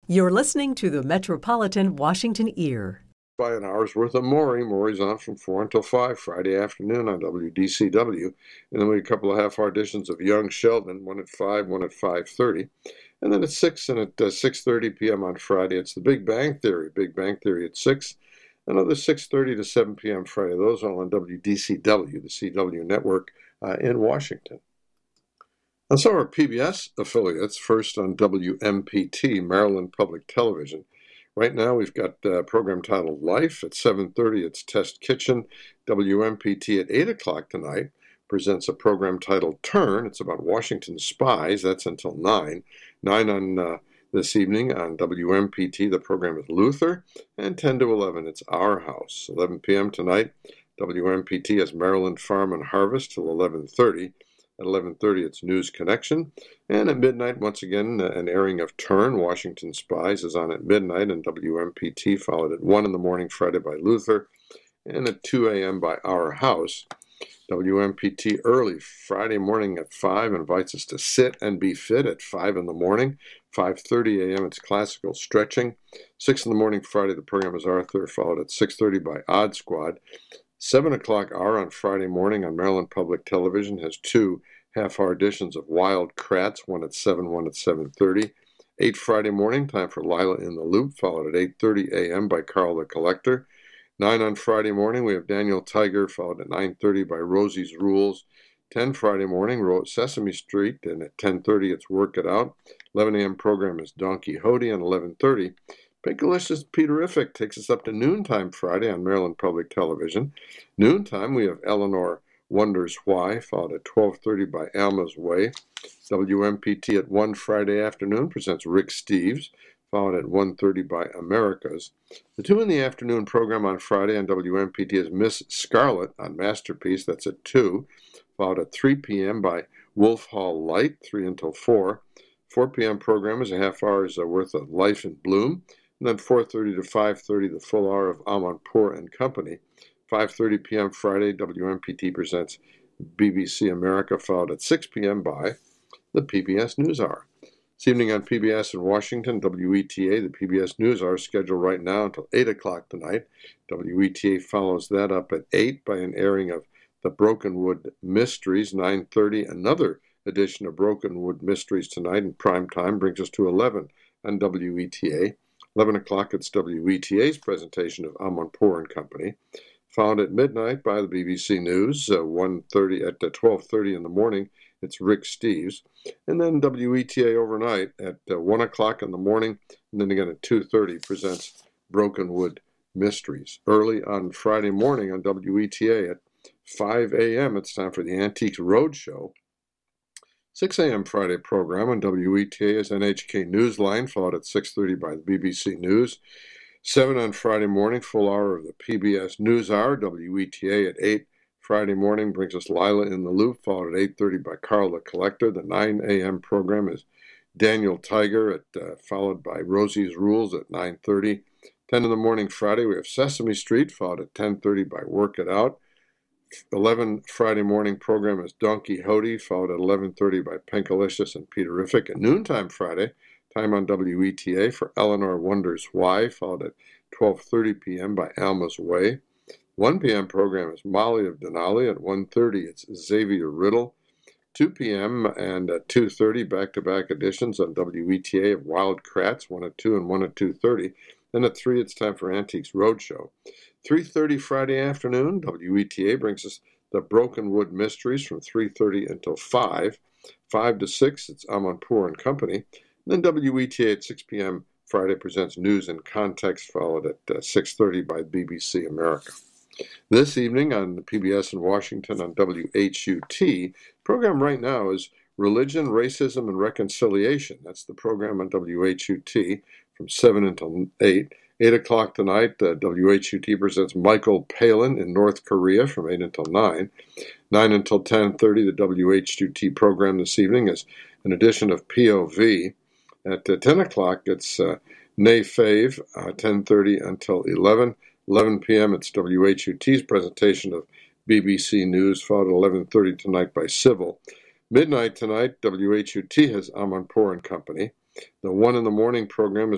You're listening to the Metropolitan Washington Ear. By an hour's worth of Maury. Maury's on from 4 until 5 Friday afternoon on WDCW. And then we have a couple of half-hour editions of Young Sheldon, one at 5, one at 5:30. And then at 6 and at 6:30 p.m. on Friday, it's the Big Bang Theory. Big Bang Theory at 6. Another 6:30 to 7 p.m. Friday. Those all on WDCW, the CW network in Washington. And so our PBS affiliates, first on WMPT, Maryland Public Television. Right now we've got a program titled Life. At 7:30, it's Test Kitchen. WMPT at 8 o'clock tonight presents a program titled Turn. It's about Washington spies. That's until 9. 9 on this evening on WMPT, the program is Luther. And 10 to 11, it's Our House. 11 p.m. tonight, WMPT has Maryland Farm and Harvest till 11:30. At 11:30, it's News Connection. And at midnight, once again, an airing of Turn, Washington Spies, is on at midnight, and WMPT followed at 1 in the morning Friday by Luther, and at 2 a.m. by Our House. WMPT early Friday morning at 5 invites us to sit and be fit at 5 in the morning. 5:30 a.m. it's Classical Stretching. 6 in the morning Friday, the program is Arthur, followed at 6:30 by Odd Squad. 7 o'clock hour on Friday morning on Maryland Public Television has two half-hour editions of Wild Kratts, one at 7, one at 7:30. 8 Friday morning, time for Lila in the Loop, followed at 8:30 a.m. by Carl the Collector. 9 on Friday morning, we have Daniel Tiger, followed at 9:30 by Rosie's Rules. 10 Friday morning, Sesame Street, and at 10:30 it's Work It Out. 11 a.m. program is Don Quixote, and 11:30 Pinkalicious Peterific takes us up to noontime Friday on Maryland Public Television. Noontime, we have Eleanor Wonders Why, followed at 12:30 by Alma's Way. WMPT at 1 Friday afternoon presents Rick Steves, followed at 1:30 by Americas. The 2 in the afternoon program on Friday on WMPT is Miss Scarlet on Masterpiece, that's at 2, followed at 3 p.m. by Wolf Hall Light, 3 until 4. 4 p.m. program is a half hour's worth of Life in Bloom. And then 4:30 to 5:30, the full hour of Amanpour and Company. 5:30 p.m. Friday, WMPT presents BBC America, followed at 6 p.m. by the PBS NewsHour. This evening on PBS in Washington, WETA, the PBS NewsHour is scheduled right now until 8 o'clock tonight. WETA follows that up at 8 by an airing of the Brokenwood Mysteries. 9:30, another edition of Brokenwood Mysteries tonight in prime time brings us to 11 on WETA. 11 o'clock, it's WETA's presentation of Amanpour and Company, followed at midnight by the BBC News. 1:30 at 12:30 in the morning, it's Rick Steves. And then WETA overnight at 1 o'clock in the morning, and then again at 2:30 presents Brokenwood Mysteries. Early on Friday morning on WETA at 5 a.m., it's time for the Antiques Roadshow. 6 a.m. Friday program on WETA is NHK Newsline, followed at 6:30 by the BBC News. 7 on Friday morning, full hour of the PBS NewsHour. WETA at 8 Friday morning brings us Lila in the Loop, followed at 8:30 by Carl the Collector. The 9 a.m. program is Daniel Tiger, followed by Rosie's Rules at 9:30. 10 in the morning Friday, we have Sesame Street, followed at 10:30 by Work It Out. 11 Friday morning program is Don Quixote, followed at 11:30 by Pinkalicious and Peterific. At noontime Friday, time on WETA for Eleanor Wonders Why, followed at 12:30 p.m. by Alma's Way. 1 p.m. program is Molly of Denali. At 1:30, it's Xavier Riddle. 2 p.m. and at 2:30, back-to-back editions on WETA of Wild Kratts, 1 at 2 and 1 at 2:30. Then at 3, it's time for Antiques Roadshow. 3:30 Friday afternoon, WETA brings us the Brokenwood Mysteries from 3:30 until 5. 5 to 6, it's Amanpour and Company. And then WETA at 6 p.m. Friday presents News in Context, followed at 6:30 by BBC America. This evening on the PBS in Washington on WHUT, program right now is Religion, Racism, and Reconciliation. That's the program on WHUT from 7 until 8. 8 o'clock tonight, WHUT presents Michael Palin in North Korea from 8 until 9. 9 until 10:30, the WHUT program this evening is an edition of POV. At 10 o'clock, it's Nay Fave, 10:30 until 11. 11 p.m., it's WHUT's presentation of BBC News, followed at 11:30 tonight by Civil. Midnight tonight, WHUT has Amanpour and Company. The 1 in the morning program is